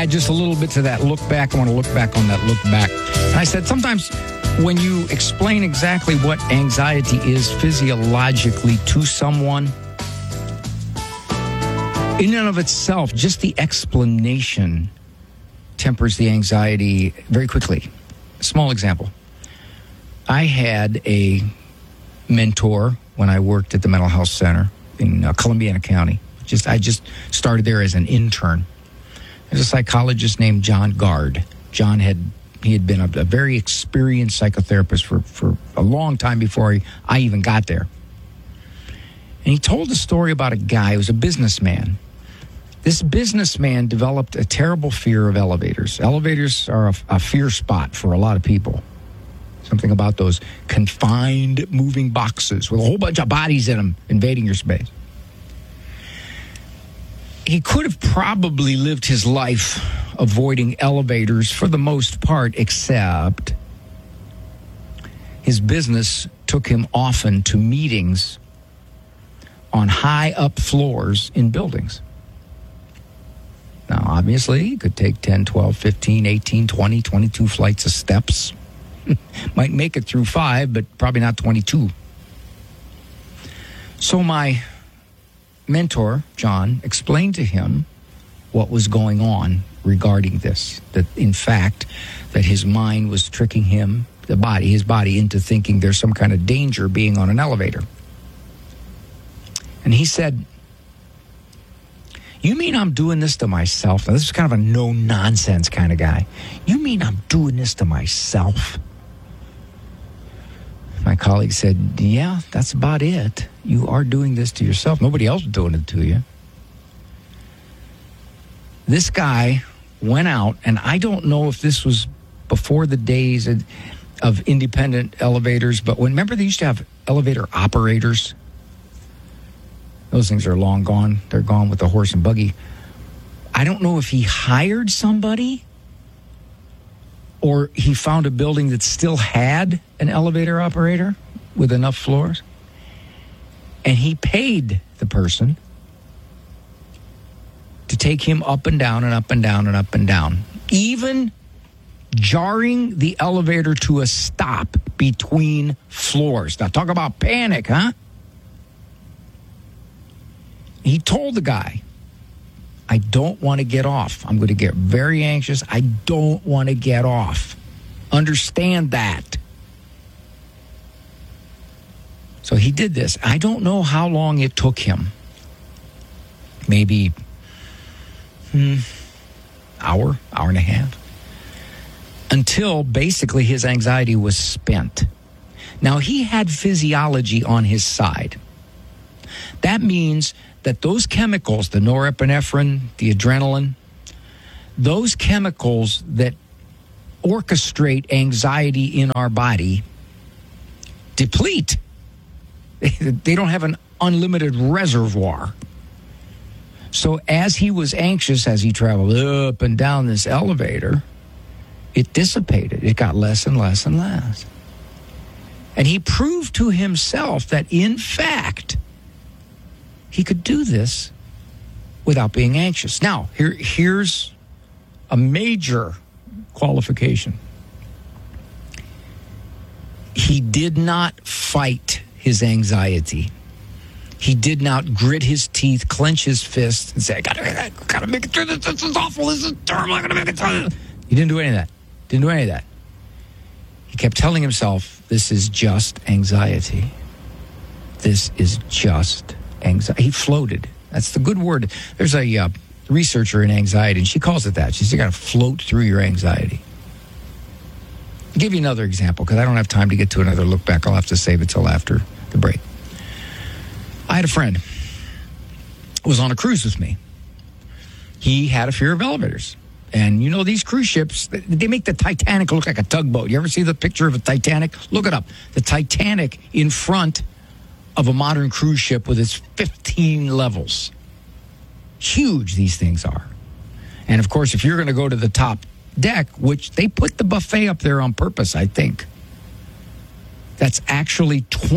add just a little bit to that look back. I want to look back on that look back. And I said, sometimes when you explain exactly what anxiety is physiologically to someone, in and of itself, just the explanation tempers the anxiety very quickly. A small example. I had a mentor when I worked at the mental health center in Columbiana County. I just started there as an intern. There's a psychologist named John Gard. John had been a very experienced psychotherapist for a long time before I even got there. And he told a story about a guy who was a businessman. This businessman developed a terrible fear of elevators. Elevators are a fear spot for a lot of people. Something about those confined moving boxes with a whole bunch of bodies in them invading your space. He could have probably lived his life avoiding elevators for the most part, except his business took him often to meetings on high up floors in buildings. Now, obviously, he could take 10, 12, 15, 18, 20, 22 flights of steps. Might make it through 5, but probably not 22. So my mentor, John, explained to him what was going on regarding this. That, in fact, that his mind was tricking him, his body, into thinking there's some kind of danger being on an elevator. And he said, "You mean I'm doing this to myself?" Now, this is kind of a no-nonsense kind of guy. "You mean I'm doing this to myself?" My colleague said, "Yeah, that's about it. You are doing this to yourself. Nobody else is doing it to you." This guy went out, and I don't know if this was before the days of independent elevators, but remember they used to have elevator operators? Those things are long gone. They're gone with the horse and buggy. I don't know if he hired somebody or he found a building that still had an elevator operator with enough floors. And he paid the person to take him up and down and up and down and up and down, even jarring the elevator to a stop between floors. Now, talk about panic, huh? He told the guy, "I don't want to get off. I'm going to get very anxious. I don't want to get off. Understand that." So he did this. I don't know how long it took him. Maybe hour and a half. Until basically his anxiety was spent. Now, he had physiology on his side. That means that those chemicals, the norepinephrine, the adrenaline, those chemicals that orchestrate anxiety in our body deplete. They don't have an unlimited reservoir. So as he was anxious, as he traveled up and down this elevator, it dissipated. It got less and less and less. And he proved to himself that, in fact, he could do this without being anxious. Now, here's a major qualification. He did not fight his anxiety. He did not grit his teeth, clench his fist, and say, I gotta make it through this. This is awful. This is terrible. I'm going to make it through this. He didn't do any of that. Didn't do any of that. He kept telling himself, this is just anxiety. This is just anxiety. He floated. That's the good word. There's a researcher in anxiety, and she calls it that. She says you got to float through your anxiety. I'll give you another example, because I don't have time to get to another look back. I'll have to save it till after the break. I had a friend who was on a cruise with me. He had a fear of elevators. And you know, these cruise ships, they make the Titanic look like a tugboat. You ever see the picture of a Titanic? Look it up. The Titanic in front of a modern cruise ship with its 15 levels. Huge these things are. And of course, if you're going to go to the top deck, which they put the buffet up there on purpose, I think. That's actually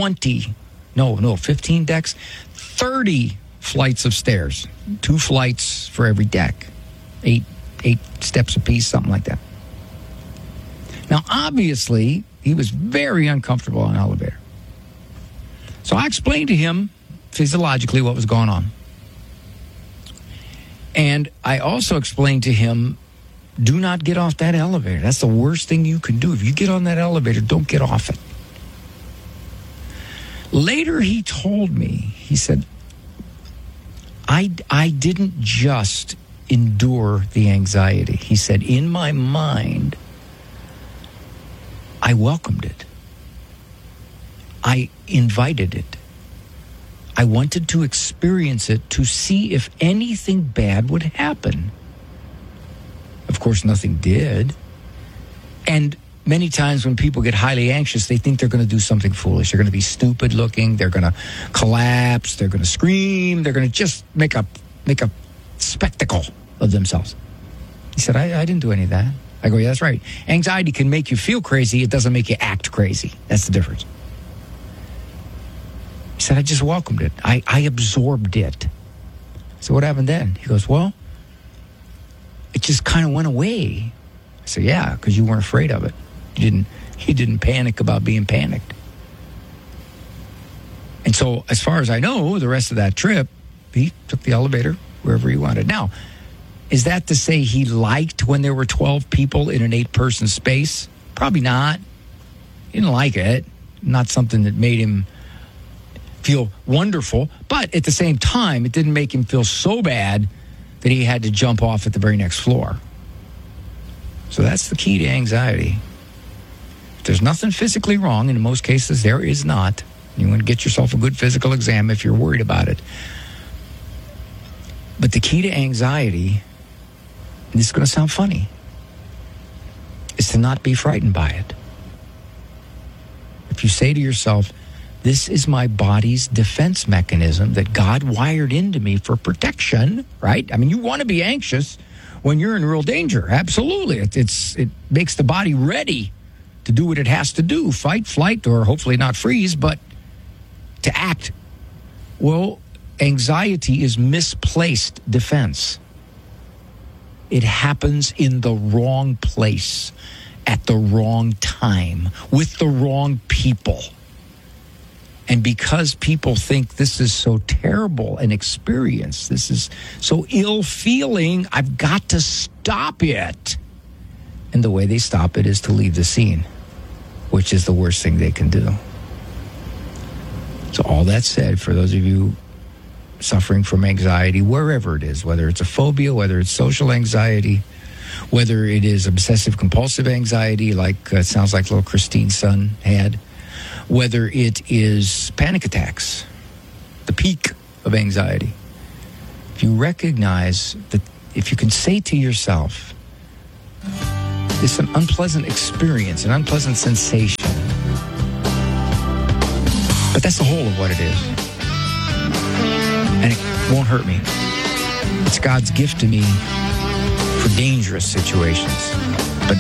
15 decks, 30 flights of stairs. 2 flights for every deck. 8 8 steps apiece, something like that. Now, obviously, he was very uncomfortable on an elevator. So I explained to him physiologically what was going on. And I also explained to him, do not get off that elevator. That's the worst thing you can do. If you get on that elevator, don't get off it. Later, he told me, he said, I didn't just endure the anxiety. He said, in my mind, I welcomed it. I invited it. I wanted to experience it to see if anything bad would happen. Of course, nothing did. And many times when people get highly anxious, they think they're going to do something foolish. They're going to be stupid looking. They're going to collapse. They're going to scream. They're going to just make a spectacle of themselves. He said, I didn't do any of that. I go, yeah, that's right. Anxiety can make you feel crazy. It doesn't make you act crazy. That's the difference. He said, I just welcomed it. I absorbed it. So what happened then? He goes, well, it just kind of went away. I said, yeah, because you weren't afraid of it. You didn't panic about being panicked. And so as far as I know, the rest of that trip, he took the elevator wherever he wanted. Now, is that to say he liked when there were 12 people in an 8-person space? Probably not. He didn't like it. Not something that made him feel wonderful. But at the same time, it didn't make him feel so bad that he had to jump off at the very next floor. So that's the key to anxiety. If there's nothing physically wrong, and in most cases there is not, you want to get yourself a good physical exam if you're worried about it. But the key to anxiety, and this is going to sound funny, is to not be frightened by it. If you say to yourself, this is my body's defense mechanism that God wired into me for protection, right? I mean, you want to be anxious when you're in real danger. Absolutely. It makes the body ready to do what it has to do, fight, flight, or hopefully not freeze, but to act. Well, anxiety is misplaced defense. It happens in the wrong place, at the wrong time, with the wrong people. And because people think this is so terrible an experience, this is so ill-feeling, I've got to stop it. And the way they stop it is to leave the scene, which is the worst thing they can do. So all that said, for those of you suffering from anxiety, wherever it is, whether it's a phobia, whether it's social anxiety, whether it is obsessive-compulsive anxiety, like it sounds like little Christine's son had, whether it is panic attacks, the peak of anxiety. If you recognize that, if you can say to yourself, it's an unpleasant experience, an unpleasant sensation, but that's the whole of what it is. And it won't hurt me. It's God's gift to me for dangerous situations.